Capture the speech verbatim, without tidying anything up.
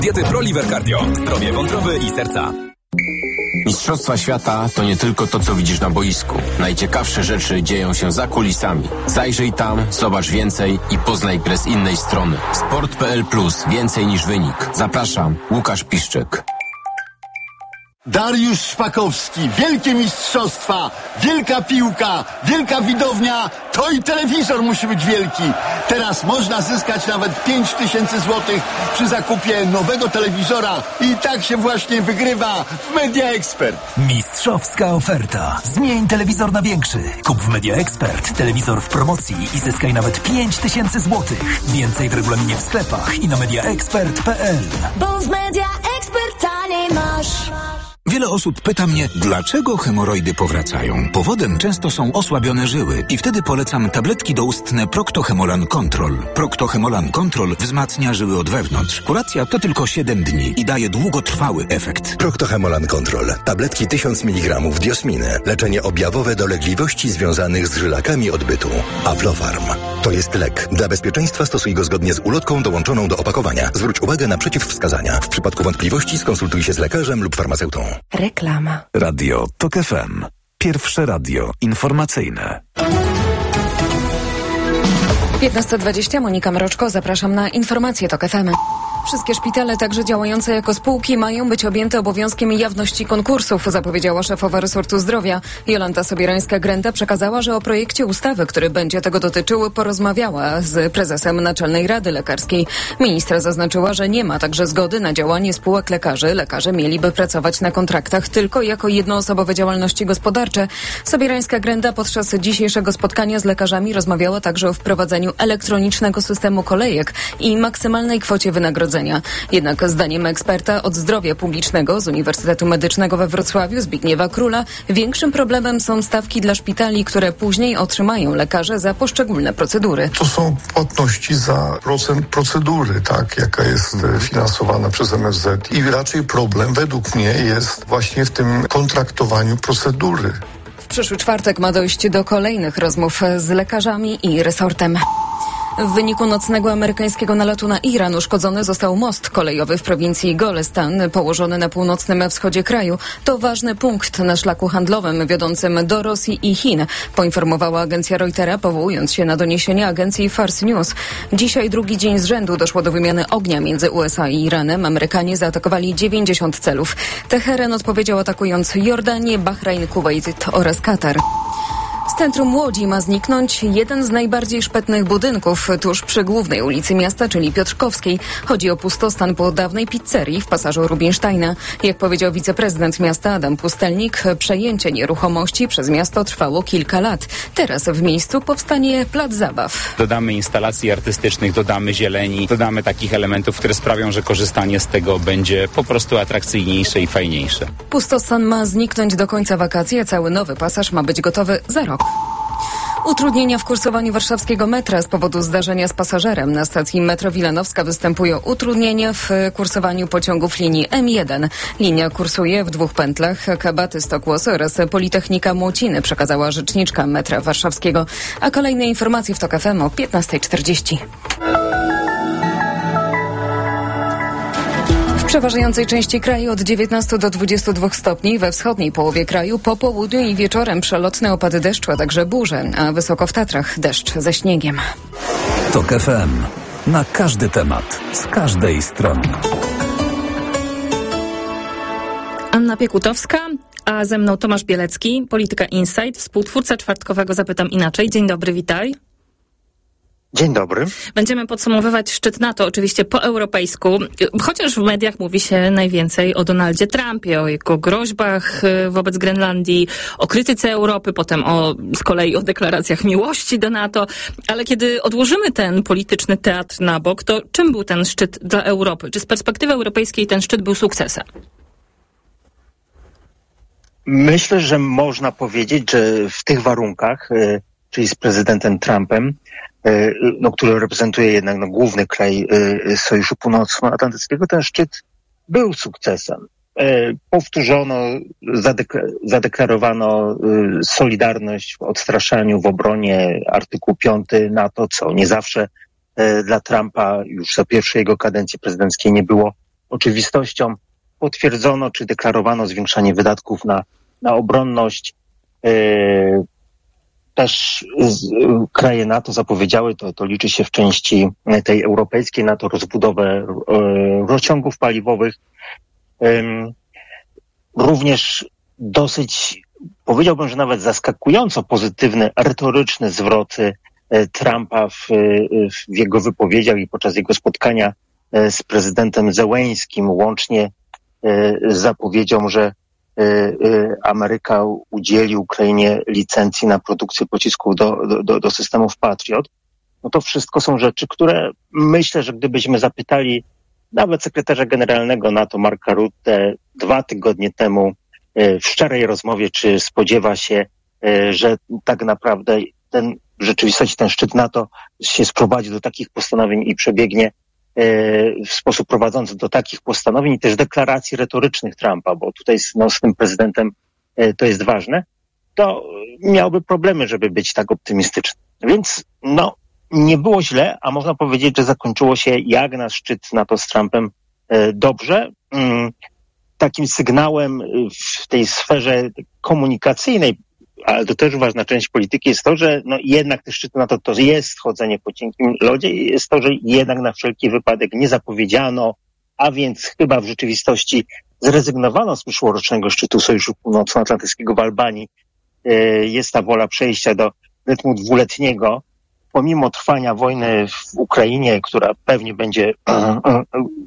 Diety ProLiver Cardio. Zdrowie wątroby i serca. Mistrzostwa świata to nie tylko to, co widzisz na boisku. Najciekawsze rzeczy dzieją się za kulisami. Zajrzyj tam, zobacz więcej i poznaj grę z innej strony. Sport kropka p l plus. Więcej niż wynik. Zapraszam, Łukasz Piszczek. Dariusz Szpakowski, wielkie mistrzostwa, wielka piłka, wielka widownia, to i telewizor musi być wielki. Teraz można zyskać nawet pięć tysięcy złotych przy zakupie nowego telewizora i tak się właśnie wygrywa w Media Expert. Mistrzowska oferta. Zmień telewizor na większy. Kup w Media Expert telewizor w promocji i zyskaj nawet pięć tysięcy złotych. Więcej w regulaminie w sklepach i na media expert kropka p l. Bo w Media Expert taniej masz. Wiele osób pyta mnie, dlaczego hemoroidy powracają. Powodem często są osłabione żyły i wtedy polecam tabletki doustne Procto-Hemolan Control. Procto-Hemolan Control wzmacnia żyły od wewnątrz. Kuracja to tylko siedem dni i daje długotrwały efekt. Procto-Hemolan Control. Tabletki tysiąc miligramów diosminy. Leczenie objawowe dolegliwości związanych z żylakami odbytu. Aflofarm. To jest lek. Dla bezpieczeństwa stosuj go zgodnie z ulotką dołączoną do opakowania. Zwróć uwagę na przeciwwskazania. W przypadku wątpliwości skonsultuj się z lekarzem lub farmaceutą. Reklama. Radio Tok F M. Pierwsze radio informacyjne. piętnasta dwadzieścia, Monika Mroczko, zapraszam na informacje Tok F M. Wszystkie szpitale, także działające jako spółki, mają być objęte obowiązkiem jawności konkursów, zapowiedziała szefowa resortu zdrowia. Jolanta Sobierańska-Grenda przekazała, że o projekcie ustawy, który będzie tego dotyczył, porozmawiała z prezesem Naczelnej Rady Lekarskiej. Ministra zaznaczyła, że nie ma także zgody na działanie spółek lekarzy. Lekarze mieliby pracować na kontraktach tylko jako jednoosobowe działalności gospodarcze. Sobierańska-Grenda podczas dzisiejszego spotkania z lekarzami rozmawiała także o wprowadzeniu elektronicznego systemu kolejek i maksymalnej kwocie wynagrodzenia. Jednak zdaniem eksperta od zdrowia publicznego z Uniwersytetu Medycznego we Wrocławiu, Zbigniewa Króla, większym problemem są stawki dla szpitali, które później otrzymają lekarze za poszczególne procedury. To są płatności za procent procedury, tak, jaka jest finansowana przez M S Z. I raczej problem według mnie jest właśnie w tym kontraktowaniu procedury. W przyszły czwartek ma dojść do kolejnych rozmów z lekarzami i resortem. W wyniku nocnego amerykańskiego nalotu na Iran uszkodzony został most kolejowy w prowincji Golestan, położony na północnym wschodzie kraju. To ważny punkt na szlaku handlowym wiodącym do Rosji i Chin, poinformowała agencja Reutera, powołując się na doniesienia agencji Fars News. Dzisiaj drugi dzień z rzędu doszło do wymiany ognia między U S A i Iranem. Amerykanie zaatakowali dziewięćdziesiąt celów. Teheran odpowiedział atakując Jordanię, Bahrajn, Kuwait oraz Katar. Z centrum Łodzi ma zniknąć jeden z najbardziej szpetnych budynków tuż przy głównej ulicy miasta, czyli Piotrkowskiej. Chodzi o pustostan po dawnej pizzerii w pasażu Rubinsteina. Jak powiedział wiceprezydent miasta Adam Pustelnik, przejęcie nieruchomości przez miasto trwało kilka lat. Teraz w miejscu powstanie plac zabaw. Dodamy instalacji artystycznych, dodamy zieleni, dodamy takich elementów, które sprawią, że korzystanie z tego będzie po prostu atrakcyjniejsze i fajniejsze. Pustostan ma zniknąć do końca wakacji, a cały nowy pasaż ma być gotowy za rok. Utrudnienia w kursowaniu warszawskiego metra z powodu zdarzenia z pasażerem. Na stacji metro Wilanowska występują utrudnienia w kursowaniu pociągów linii M jeden. Linia kursuje w dwóch pętlach. Kabaty Stokłos oraz Politechnika Młociny, przekazała rzeczniczka metra warszawskiego. A kolejne informacje w Tok F M o piętnasta czterdzieści. W przeważającej części kraju od dziewiętnastu do dwudziestu dwóch stopni, we wschodniej połowie kraju po południu i wieczorem przelotne opady deszczu, a także burze, a wysoko w Tatrach deszcz ze śniegiem. Tok F M. Na każdy temat, z każdej strony. Anna Piekutowska, a ze mną Tomasz Bielecki, Polityka Insight, współtwórca czwartkowego Zapytam Inaczej. Dzień dobry, witaj. Dzień dobry. Będziemy podsumowywać szczyt NATO, oczywiście po europejsku, chociaż w mediach mówi się najwięcej o Donaldzie Trumpie, o jego groźbach wobec Grenlandii, o krytyce Europy, potem o, z kolei o deklaracjach miłości do NATO. Ale kiedy odłożymy ten polityczny teatr na bok, to czym był ten szczyt dla Europy? Czy z perspektywy europejskiej ten szczyt był sukcesem? Myślę, że można powiedzieć, że w tych warunkach, czyli z prezydentem Trumpem, no, który reprezentuje jednak no, główny kraj y, Sojuszu Północnoatlantyckiego, ten szczyt był sukcesem. Y, powtórzono, zadek- zadeklarowano y, solidarność w odstraszaniu, w obronie, artykuł piąty NATO, co nie zawsze y, dla Trumpa już za pierwszej jego kadencji prezydenckiej nie było oczywistością. Potwierdzono czy deklarowano zwiększanie wydatków na, na obronność. Yy, też z, kraje NATO zapowiedziały, to, to liczy się w części tej europejskiej, NATO rozbudowę yy, rurociągów paliwowych. Yy, również dosyć, powiedziałbym, że nawet zaskakująco pozytywny, retoryczny zwrot yy, Trumpa w, yy, w jego wypowiedziach i podczas jego spotkania yy, z prezydentem Zełeńskim, łącznie z zapowiedzią, że Ameryka udzieli Ukrainie licencji na produkcję pocisków do, do, do systemów Patriot. No to wszystko są rzeczy, które myślę, że gdybyśmy zapytali nawet sekretarza generalnego NATO Marka Rutte dwa tygodnie temu w szczerej rozmowie, czy spodziewa się, że tak naprawdę ten, w rzeczywistości ten szczyt NATO się sprowadzi do takich postanowień i przebiegnie w sposób prowadzący do takich postanowień i też deklaracji retorycznych Trumpa, bo tutaj z, no, z tym prezydentem to jest ważne, to miałby problemy, żeby być tak optymistyczny. Więc no, nie było źle, a można powiedzieć, że zakończyło się jak na szczyt NATO z Trumpem dobrze. Takim sygnałem w tej sferze komunikacyjnej, ale to też ważna część polityki, jest to, że no jednak te szczyty NATO to jest chodzenie po cienkim lodzie, jest to, że jednak na wszelki wypadek nie zapowiedziano, a więc chyba w rzeczywistości zrezygnowano z przyszłorocznego szczytu Sojuszu Północnoatlantyckiego w Albanii. Jest ta wola przejścia do rytmu dwuletniego, pomimo trwania wojny w Ukrainie, która pewnie będzie